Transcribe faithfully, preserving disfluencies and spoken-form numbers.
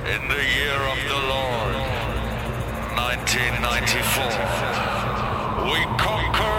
In the year of the Lord, nineteen ninety-four, we conquer